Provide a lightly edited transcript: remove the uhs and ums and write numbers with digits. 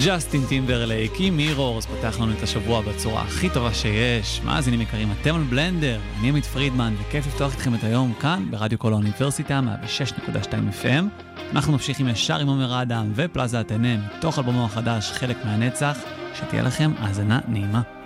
ג'סטין טימברלייק עם מירורס פותח לנו את השבוע בצורה הכי טובה שיש. מאזינים יקרים, אתם על בלנדר, אני עמית פרידמן, וכיף לפתוח איתכם את היום כאן ברדיו כל האוניברסיטה 106.2 FM. אנחנו ממשיכים ישר עם עומר אדם ופלאזה אתנה מתוך אלבומו החדש חלק מהנצח. שתהיה לכם האזנה נעימה.